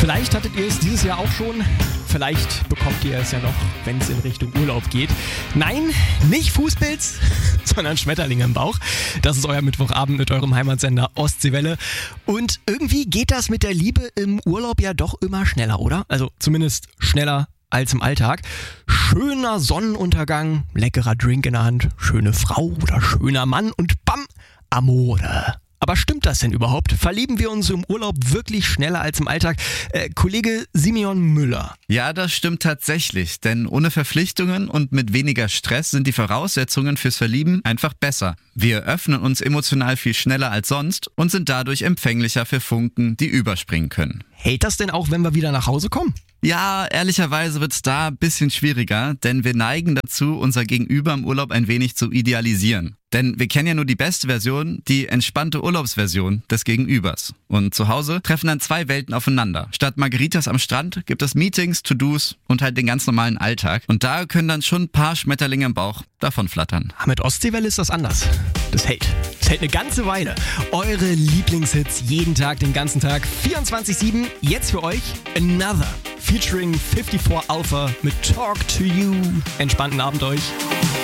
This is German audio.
Vielleicht hattet ihr es dieses Jahr auch schon. Vielleicht bekommt ihr es ja noch, wenn es in Richtung Urlaub geht. Nein, nicht Fußpilz, sondern Schmetterlinge im Bauch. Das ist euer Mittwochabend mit eurem Heimatsender Ostseewelle. Und irgendwie geht das mit der Liebe im Urlaub ja doch immer schneller, oder? Also zumindest schneller als im Alltag. Schöner Sonnenuntergang, leckerer Drink in der Hand, schöne Frau oder schöner Mann und bam, Amore. Aber stimmt das denn überhaupt? Verlieben wir uns im Urlaub wirklich schneller als im Alltag? Kollege Simeon Müller. Ja, das stimmt tatsächlich, denn ohne Verpflichtungen und mit weniger Stress sind die Voraussetzungen fürs Verlieben einfach besser. Wir öffnen uns emotional viel schneller als sonst und sind dadurch empfänglicher für Funken, die überspringen können. Hält das denn auch, wenn wir wieder nach Hause kommen? Ja, ehrlicherweise wird's da ein bisschen schwieriger, denn wir neigen dazu, unser Gegenüber im Urlaub ein wenig zu idealisieren. Denn wir kennen ja nur die beste Version, die entspannte Urlaubsversion des Gegenübers. Und zu Hause treffen dann zwei Welten aufeinander. Statt Margaritas am Strand gibt es Meetings, To-Dos und halt den ganz normalen Alltag. Und da können dann schon ein paar Schmetterlinge im Bauch davon flattern. Mit Ostseewelle ist das anders. Das hält. Das hält eine ganze Weile. Eure Lieblingshits jeden Tag, den ganzen Tag, 24/7. Jetzt für euch Another. Featuring 54 Alpha mit Talk to You. Entspannten Abend euch.